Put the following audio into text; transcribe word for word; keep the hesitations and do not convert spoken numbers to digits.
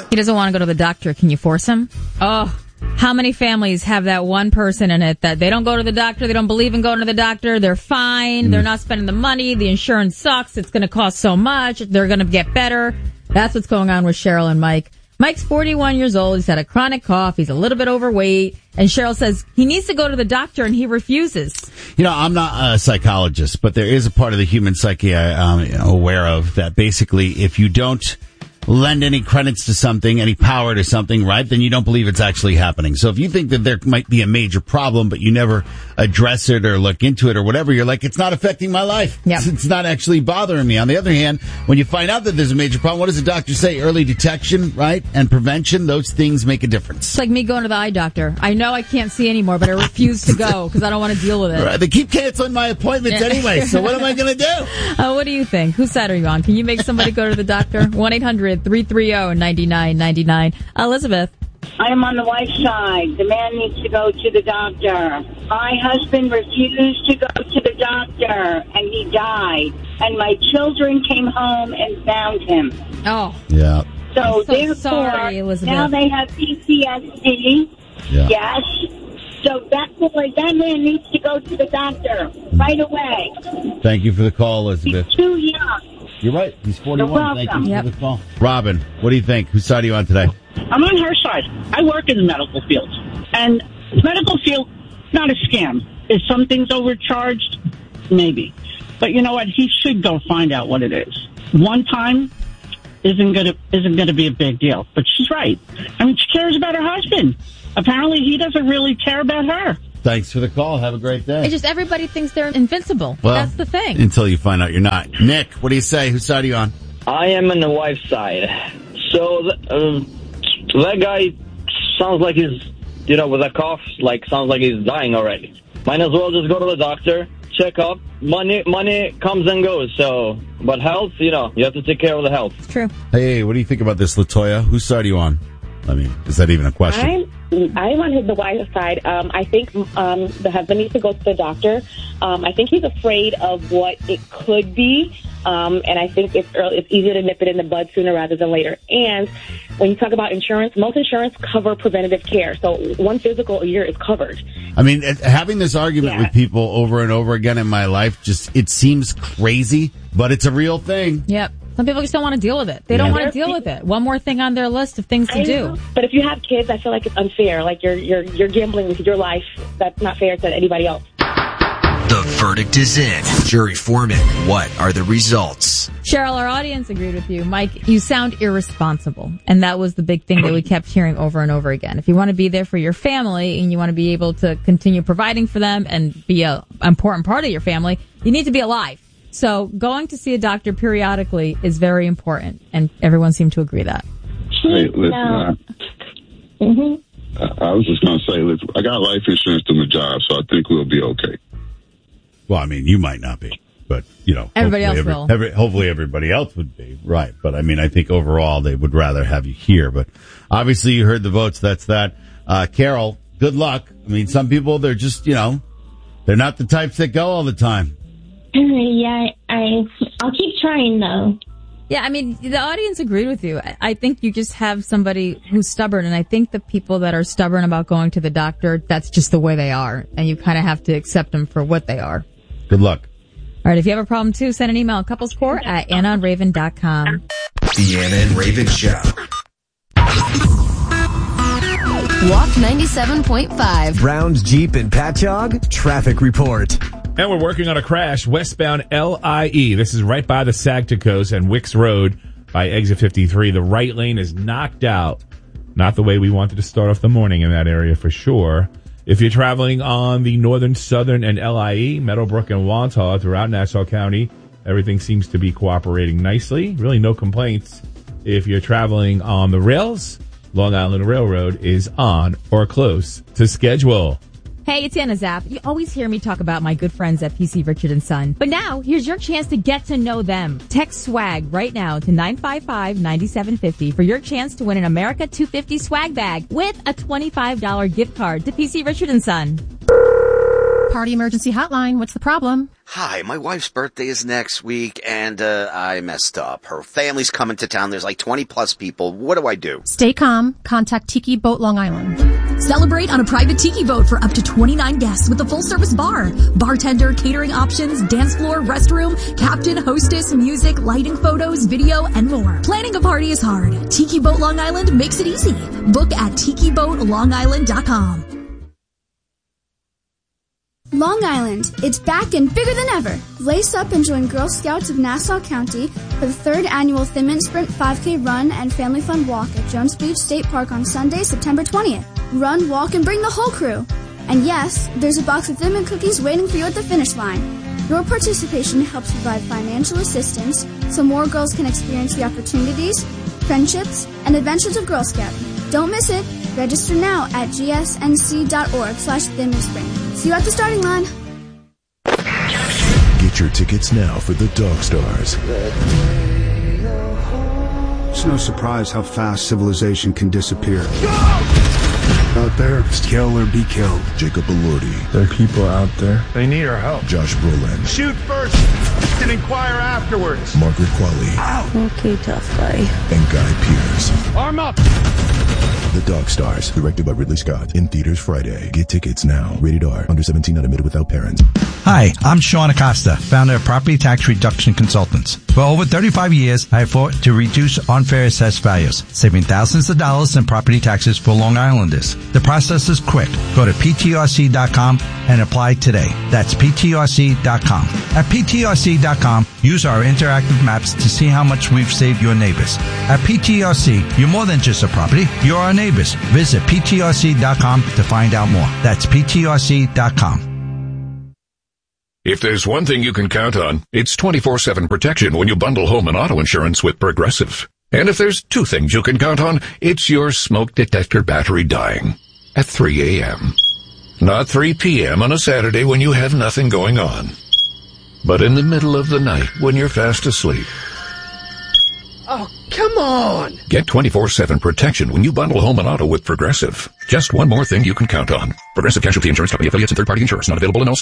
He doesn't want to go to the doctor. Can you force him? Oh, how many families have that one person in it that they don't go to the doctor, they don't believe in going to the doctor, they're fine, mm. they're not spending the money, the insurance sucks, it's going to cost so much, they're going to get better. That's what's going on with Cheryl and Mike. Mike's forty-one years old, he's had a chronic cough, he's a little bit overweight, and Cheryl says he needs to go to the doctor and he refuses. You know, I'm not a psychologist, but there is a part of the human psyche I'm aware of that basically if you don't lend any credits to something, any power to something, right, then you don't believe it's actually happening. So if you think that there might be a major problem, but you never address it or look into it or whatever, you're like, it's not affecting my life. Yep. It's not actually bothering me. On the other hand, when you find out that there's a major problem, what does the doctor say? Early detection, right, and prevention, those things make a difference. It's like me going to the eye doctor. I know I can't see anymore, but I refuse to go because I don't want to deal with it. Right, they keep canceling my appointments anyway, so what am I going to do? Uh, what do you think? Whose side are you on? Can you make somebody go to the doctor? one eight hundred three three zero nine nine nine nine. Elizabeth. I am on the wife's side. The man needs to go to the doctor. My husband refused to go to the doctor, and he died. And my children came home and found him. Oh. Yeah. So, I'm so therefore, sorry, Elizabeth. now they have P T S D. Yeah. Yes. So that boy, that man needs to go to the doctor right away. Thank you for the call, Elizabeth. He's too young. You're right. He's forty-one. You're Thank you yep. for the call. Robin, what do you think? Whose side are you on today? I'm on her side. I work in the medical field. And medical field, not a scam. Is some things overcharged? Maybe. But you know what? He should go find out what it is. One time isn't gonna isn't gonna be a big deal. But she's right. I mean, she cares about her husband. Apparently he doesn't really care about her. Thanks for the call. Have a great day. It's just everybody thinks they're invincible. Well, that's the thing. Until you find out you're not. Nick, what do you say? Whose side are you on? I am on the wife's side. So th- um, that guy sounds like he's, you know, with a cough, like sounds like he's dying already. Might as well just go to the doctor, check up. Money, money comes and goes. So, but health, you know, you have to take care of the health. It's true. Hey, what do you think about this, LaToya? Whose side are you on? I mean, is that even a question? I'm, I'm on the wife's side. Um, I think um, the husband needs to go to the doctor. Um, I think he's afraid of what it could be, um, and I think it's early, it's easier to nip it in the bud sooner rather than later. And when you talk about insurance, most insurance cover preventative care, so one physical a year is covered. I mean, having this argument Yeah. with people over and over again in my life, just it seems crazy, but it's a real thing. Yep. Some people just don't want to deal with it. They don't Yeah. want to deal with it. One more thing on their list of things to I do. know. But if you have kids, I feel like it's unfair. Like you're you're you're gambling with your life. That's not fair to anybody else. The verdict is in. Jury foreman, what are the results? Cheryl, our audience agreed with you. Mike, you sound irresponsible. And that was the big thing that we kept hearing over and over again. If you want to be there for your family and you want to be able to continue providing for them and be an important part of your family, you need to be alive. So going to see a doctor periodically is very important. And everyone seemed to agree that. Hey, listen, I, Mm-hmm. I, I was just going to say, listen, I got life insurance through my job, so I think we'll be okay. Well, I mean, you might not be, but, you know. Everybody else every, will. Every, hopefully everybody else would be, right. But, I mean, I think overall they would rather have you here. But obviously you heard the votes. That's that. Uh, Carol, good luck. I mean, some people, they're just, you know, they're not the types that go all the time. Yeah, I, I'll keep trying, though. Yeah, I mean, the audience agreed with you. I, I think you just have somebody who's stubborn, and I think the people that are stubborn about going to the doctor, that's just the way they are, and you kind of have to accept them for what they are. Good luck. All right, if you have a problem, too, send an email, couplescourt at anna and raven dot com. The Anna and Raven Show. Walk ninety-seven point five. Browns Jeep and Patchogue traffic report. And we're working on a crash westbound L I E. This is right by the Sagticos and Wicks Road by exit fifty-three. The right lane is knocked out. Not the way we wanted to start off the morning in that area for sure. If you're traveling on the northern, southern, and L I E, Meadowbrook and Wantagh throughout Nassau County, everything seems to be cooperating nicely. Really no complaints. If you're traveling on the rails, Long Island Railroad is on or close to schedule. Hey, it's Anna Zapp. You always hear me talk about my good friends at P C Richard and Son. But now, here's your chance to get to know them. Text SWAG right now to nine five five, nine seven five zero for your chance to win an America two fifty swag bag with a twenty-five dollars gift card to P C Richard and Son. Party Emergency Hotline. What's the problem? Hi, my wife's birthday is next week, and uh, I messed up. Her family's coming to town. There's like twenty plus people. What do I do? Stay calm. Contact Tiki Boat Long Island. Celebrate on a private tiki boat for up to twenty-nine guests with a full-service bar, bartender, catering options, dance floor, restroom, captain, hostess, music, lighting, photos, video, and more. Planning a party is hard. Tiki Boat Long Island makes it easy. Book at tiki boat long island dot com. Long Island, it's back and bigger than ever. Lace up and join Girl Scouts of Nassau County for the third annual Thin Mint Sprint five K Run and Family Fun Walk at Jones Beach State Park on Sunday, September twentieth. Run, walk, and bring the whole crew. And yes, there's a box of Thin Mint cookies waiting for you at the finish line. Your participation helps provide financial assistance so more girls can experience the opportunities, friendships, and adventures of Girl Scouting. Don't miss it. Register now at gsnc.org slash Thin Mint Sprint. See you at the starting line. Get your tickets now for the Dog Stars. It's no surprise how fast civilization can disappear. Out there, just kill or be killed. Jacob Elordi. There are people out there. They need our help. Josh Brolin. Shoot first and inquire afterwards. Margaret Qualley. Ow. Okay, tough guy. And Guy Pearce. Arm up. The Dog Stars, directed by Ridley Scott, in theaters Friday. Get tickets now. Rated R, under seventeen, not admitted without parents. Hi, I'm Sean Acosta, founder of Property Tax Reduction Consultants. For over thirty-five years, I have fought to reduce unfair assessed values, saving thousands of dollars in property taxes for Long Islanders. The process is quick. Go to P T R C dot com and apply today. That's P T R C dot com. At P T R C dot com, use our interactive maps to see how much we've saved your neighbors. At P T R C, you're more than just a property, you're our neighbors. Visit P T R C dot com to find out more. That's P T R C dot com. If there's one thing you can count on, it's twenty-four seven protection when you bundle home and auto insurance with Progressive. And if there's two things you can count on, it's your smoke detector battery dying at three a.m. Not three p.m. on a Saturday when you have nothing going on, but in the middle of the night when you're fast asleep. Oh, come on! Get twenty-four seven protection when you bundle home and auto with Progressive. Just one more thing you can count on. Progressive Casualty Insurance Company affiliates and third-party insurers not available in all states.